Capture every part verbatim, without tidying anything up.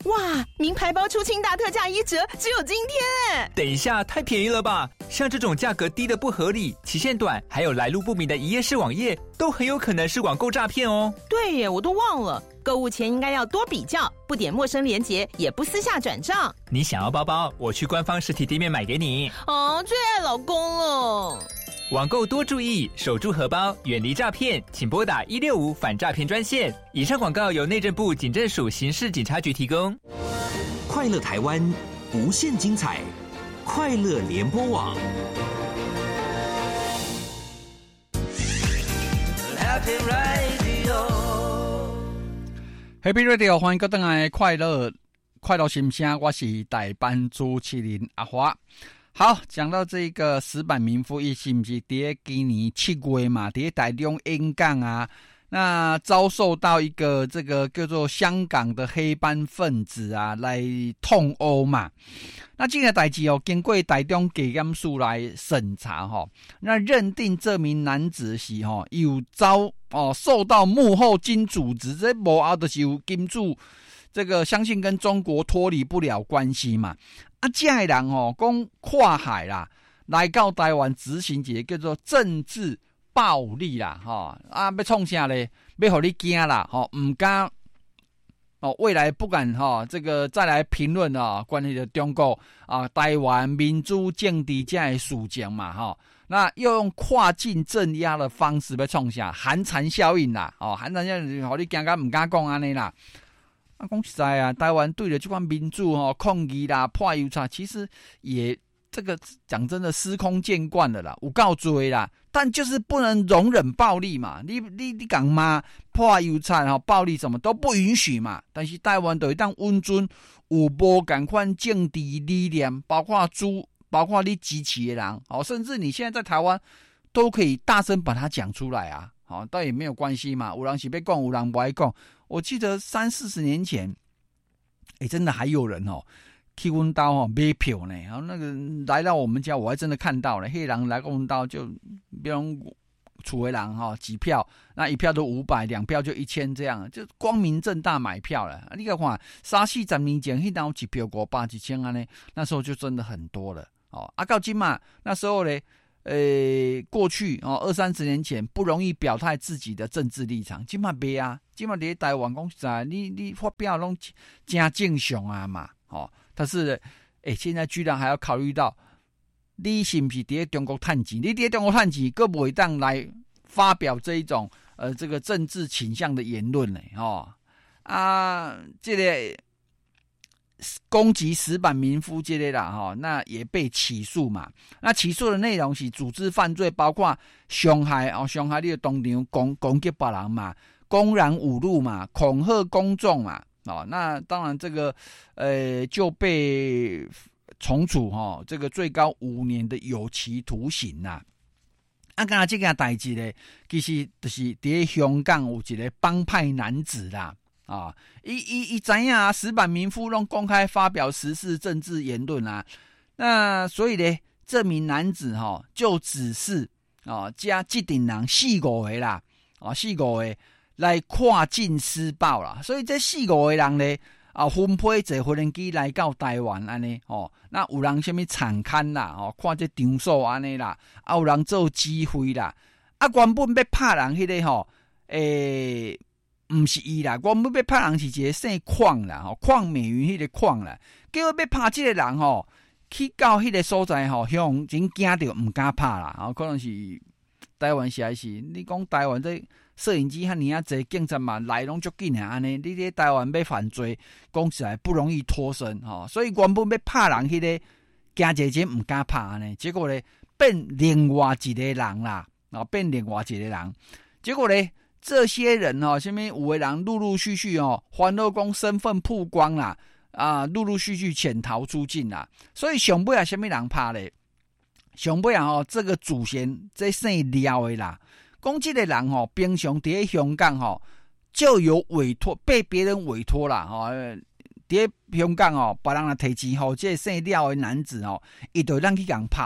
哇，名牌包出清大特价一折，只有今天哎！ 等一下，太便宜了吧？像这种价格低的不合理、期限短，还有来路不明的一页式网页，都很有可能是网购诈骗哦。 对耶，我都忘了，购物前应该要多比较，不点陌生连结，也不私下转账。 你想要包包，我去官方实体店面买给你。 哦，最爱老公了。 网购多注意，守住荷包，远离诈骗，请拨打一六五反诈骗专线。以上广告由内政部警政署刑事警察局提供。 快乐台湾，无限精彩，快乐联播网。 Happy Radio，Happy Radio， 欢迎各位来快乐快乐心声，我是代班主持人阿华。好，讲到这个石板民夫，伊是不是在今年七月嘛，在台中演讲啊，那遭受到一个这个叫做香港的黑帮分子啊来痛殴嘛。那这个代志哦，经过台中地检署来审查哈、哦，那认定这名男子是哈、哦、有遭哦受到幕后金组织，这幕后就是有金主。这个相信跟中国脱离不了关系嘛？啊，这个人哦，讲跨海啦，来到台湾执行一个叫做政治暴力啦，哈、哦、啊，要创啥咧？要互你惊啦，哈、哦，唔敢哦，未来不敢哈、哦，这个再来评论啊，关于的中国啊，台湾民主政治这的事情嘛，哈、哦，那又用跨境镇压的方式要创啥？寒蝉效应啦，哦，寒蝉效应，互你惊甲唔敢讲安尼啦。啊，讲实在啊，台湾对了这款民主吼、哦、抗议啦、破邮差，其实也这个讲真的司空见惯了啦，有够多啦，但就是不能容忍暴力嘛。你你你讲嘛，破邮差吼、暴力什么都不允许嘛。但是台湾就会当温存有无同款政治理念，包括猪，包括你支持的人，哦，甚至你现在在台湾都可以大声把它讲出来啊。好，倒也没有关系嘛。有人是要讲，有人不爱讲。我记得三四十年前，哎、欸，真的还有人哦，去阮家哦买票呢。然后那个来到我们家，我还真的看到了，黑人来阮家就，比如厝的人哈、哦，几票，那一票都五百，两票就一千，这样就光明正大买票了。你看看，三四十年前，迄当一票五百几千啊呢，那时候就真的很多了哦。啊，到今嘛，那时候呢。呃，过去哦，二三十年前不容易表态自己的政治立场，今嘛别啊，今嘛在台湾讲实在，你你发表拢真正常啊嘛，哦，但是诶，现在居然还要考虑到，你是不是在中国趁钱？你在中国趁钱，各不会当来发表这一种呃这个政治倾向的言论呢？哦啊，这个。攻击石板民夫这类啦，哈，那也被起诉嘛。那起诉的内容是组织犯罪，包括伤害哦，伤害你的当场攻攻击别人嘛，公然侮辱嘛，恐吓公众嘛，哦，那当然这个呃就被重处哈、哦，这个最高五年的有期徒刑呐。啊，刚才这件代志咧，其实就是在香港有一个帮派男子啦。啊，一一一知影啊，石板民夫拢公开发表时事政治言论啊，那所以呢，这名男子哈、哦、就只是啊加这顶人四五个啦，啊四五个来跨境施暴啦，所以这四五个人呢啊分配坐飞轮机来到台湾安尼哦，那有人什么产刊啦，哦看这场所安尼啦，啊有人做指挥啦，啊原本要拍人迄、那个吼诶。唔是伊啦，我们要拍人是一个姓邝啦，吼邝美云迄个邝啦，结果要拍这个人吼，去到迄个所在吼，向真惊到唔敢拍啦，吼可能是台湾是还是你讲台湾这摄影机遐尼啊侪警察嘛来拢足紧啊安尼，你在台湾要犯罪，讲起来不容易脱身吼，所以原本要拍人迄、那个惊姐姐唔敢拍安尼，结果咧变另外一个人啦，啊变另外一个人，结果咧。这些人哦，下面五位人陆陆续续哦，欢乐宫身份曝光啦，啊，陆陆续续潜逃出境啦。所以上尾啊，什么人拍咧？上尾啊，哦，这个主嫌这姓廖的啦，讲这个人哦，平常在香港哦，就有委托被别人委托啦，哦，在香港哦，别人来提钱吼，这姓廖的男子哦，伊就让去人拍啦。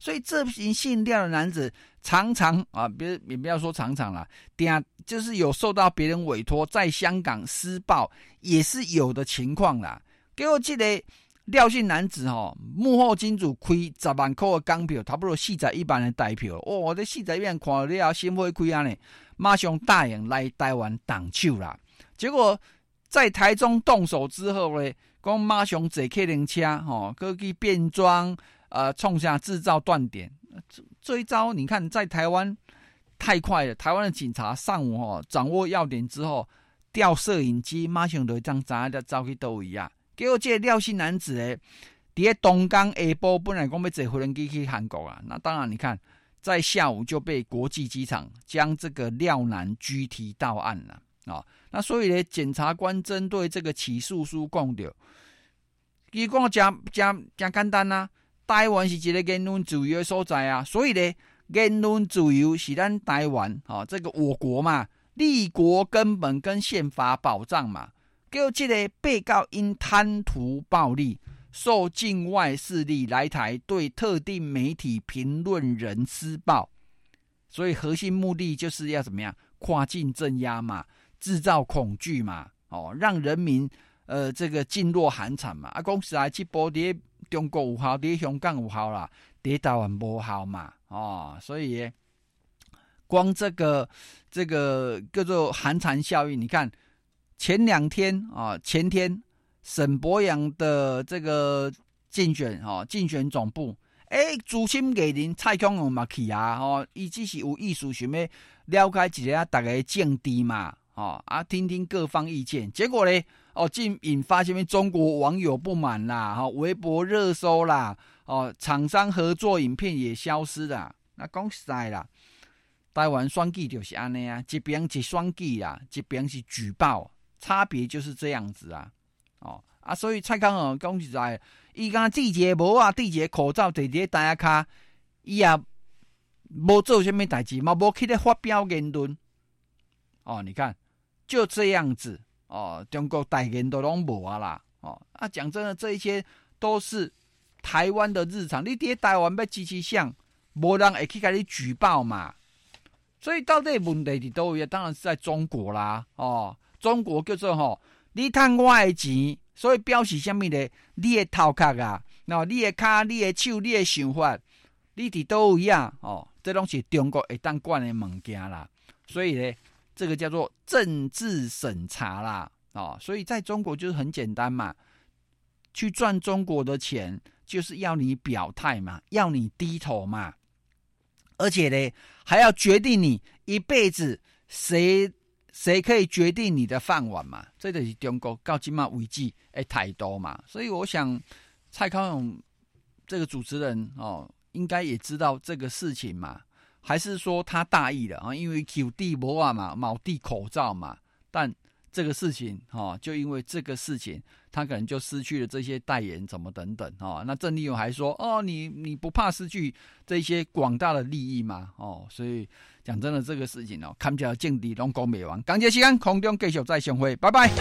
所以这名姓廖的男子常常啊，别也不要说常常啦，定就是有受到别人委托在香港施暴，也是有的情况啦。结果这个廖姓男子吼、哦，幕后金主开十万块的港票，差不多四十一万的台票。哦，这四十一万看了心花开啊呢，马上答应来台湾动手啦。结果在台中动手之后呢，讲马上坐客人车，吼、哦，过去变装，呃，创下制造断点。这, 这一招你看，在台湾太快了。台湾的警察上午吼、哦、掌握要点之后，调摄影机，马上就将查就走去倒位啊。结果这个廖姓男子咧，伫东港下晡本来讲要坐飞轮机去韩国啊，那当然你看，在下午就被国际机场将这个廖男拘提到案了啊、哦。那所以咧，检察官针对这个起诉书讲到，伊讲真真真简单啊，台湾是一个言论自由的所在啊，所以咧，言论自由是咱台湾啊、哦、这个我国嘛，立国根本跟宪法保障嘛。结果这个被告因贪图暴利，受境外势力来台对特定媒体评论人施暴，所以核心目的就是要怎么样跨境镇压嘛，制造恐惧嘛，哦，让人民呃这个噤若寒蝉嘛。啊，讲实在，这波在中国有效，在香港有效啦，在台湾无效嘛，哦，所以光这个这个叫做寒蝉效应，你看。前两天啊，前天沈伯洋的这个竞选哦，竞选总部，诶，资深艺人蔡康永嘛去啊，哦，伊只是有意思想要了解一下大家政治嘛，哦啊，听听各方意见。结果咧，哦，竟引发什么中国网友不满啦，哦，微博热搜啦，哦，厂商合作影片也消失啦。那讲实在啦，台湾选举就是安尼啊，一边是选举啦，一边是举报。差别就是这样子啊，哦啊，所以蔡康永讲实在，伊讲戴一个帽啊，戴一个口罩，伫伫台下骹，伊也无做什么代志，嘛无去咧发表言论。哦，你看就这样子哦，中国代言都拢无啊啦，哦啊，讲真的，这一些都是台湾的日常。你伫台湾要支持谁，无人会去甲你举报嘛。所以到底问题伫倒位？当然是在中国啦，哦。中国叫做吼，你贪我的钱，所以表示什么呢？你的头壳啊，然后你的脚、你的手、你的想法，你伫倒位啊？哦，这拢是中国会当管的物件啦。所以呢，这个叫做政治审查啦，哦，所以在中国就是很简单嘛，去赚中国的钱，就是要你表态嘛，要你低头嘛，而且呢，还要决定你一辈子谁。谁可以决定你的饭碗嘛？这就是中国到今嘛为止的态度嘛。所以我想，蔡康永这个主持人哦，应该也知道这个事情嘛，还是说他大意了啊？因为有地无啊嘛，冇地口罩嘛。但这个事情哦，就因为这个事情，他可能就失去了这些代言怎么等等哦。那郑丽友还说哦，你你不怕失去这些广大的利益吗？哦，所以。讲真的，这个事情哦，看起来政治拢讲未完。感谢时间，空中继续再相会，拜拜。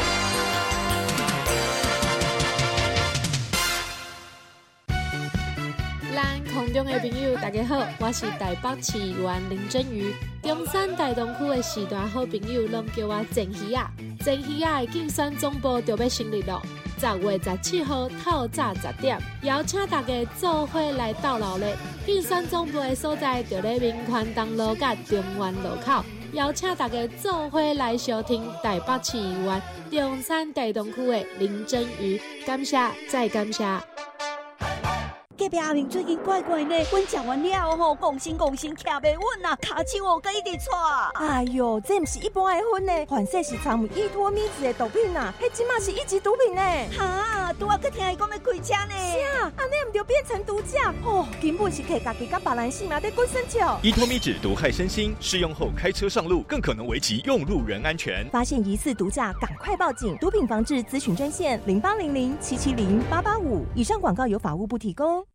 咱空中的朋友，大家好，我是台北市议员林真瑜。中山大东区的时代好朋友，拢叫我郑鱼啊。郑鱼啊的竞选总部就要成立了。十月十七号透早十点，邀请大家做伙来到老咧。竞选总部的所在就咧民权东路甲中原路口，邀请大家做伙来收听台北市议员中山大东区的林真瑜。感谢，再感谢。 隔壁阿明最近怪怪呢，阮食完了吼，讲心讲心徛袂稳啊，骹手哦，佮一直喘。 哎哟，这毋是一般的薰呢，反正是掺有依托咪子的毒品啊，迄即马是一级毒品呢。 哈，拄啊，佮听伊讲要开车呢。 是啊，安尼毋就变成毒驾哦，根本是摕家己甲别人性命在滚生笑。 依托咪酯毒害身心，试用后开车上路更可能危及用路人安全。 发现疑似毒驾，赶快报警！毒品防治咨询专线零八零零七七零八八五。以上广告由法务部提供。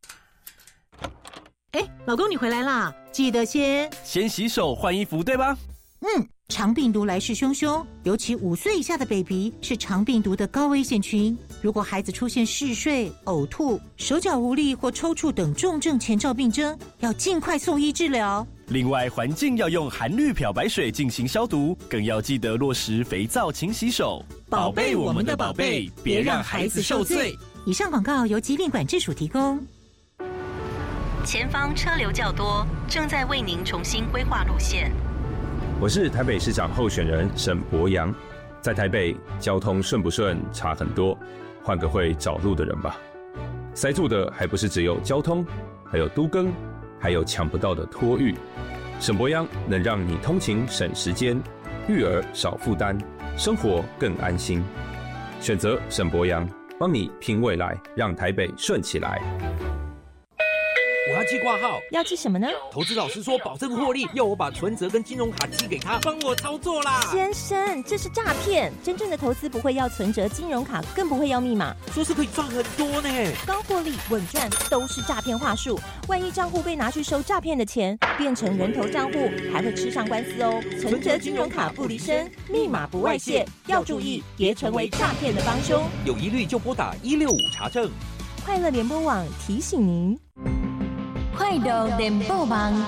哎，老公你回来啦，记得先先洗手换衣服对吧？ 嗯， 肠病毒来势汹汹，尤其五岁以下的 baby 是肠病毒的高危险群。如果孩子出现嗜睡、呕吐、手脚无力或抽搐等重症前兆病征，要尽快送医治疗。 另外，环境要用含氯漂白水进行消毒，更要记得落实肥皂勤洗手， 宝贝我们的宝贝，别让孩子受罪。以上广告由疾病管制署提供。 前方车流较多，正在为您重新规划路线。 我是台北市长候选人沈伯洋，在台北交通顺不顺差很多，换个会找路的人吧。塞住的还不是只有交通，还有都更，还有抢不到的托育。沈伯洋能让你通勤省时间，育儿少负担，生活更安心。选择沈伯洋，帮你拼未来，让台北顺起来。 我要寄挂号， 要寄什么呢？ 投资老师说保证获利，要我把存折跟金融卡寄给他，帮我操作啦。 先生，这是诈骗！真正的投资不会要存折、金融卡，更不会要密码。 说是可以赚很多呢， 高获利、稳赚都是诈骗话术。万一账户被拿去收诈骗的钱，变成人头账户，还会吃上官司哦。存折、金融卡不离身，密码不外泄，要注意，别成为诈骗的帮凶。 有疑虑就拨打一六五查证。 快乐联播网提醒您。 快乐联播网，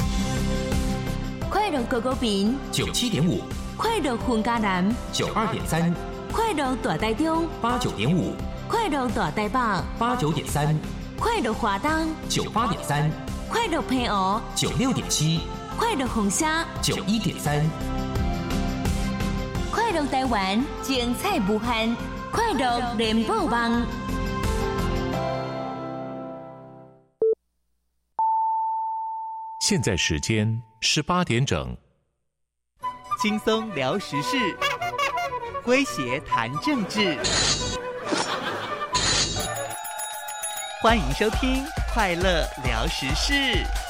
快乐狗狗饼九七点五， 快乐混家南九二点三， 快乐大台中八九点五， 快乐大台北八九点三， 快乐华东九八点三， 快乐澎湖九六点七， 快乐红沙九一点三， 快乐台湾精彩无限，快乐联播网。 现在时间十八点整， 轻松聊时事，诙谐谈政治，欢迎收听《快乐聊时事》。